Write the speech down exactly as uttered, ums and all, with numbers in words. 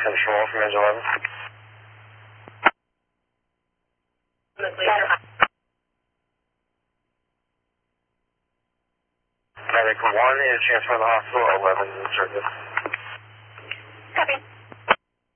Control from Edge eleven. Medic one is transferring to the hospital, eleven in service. Copy.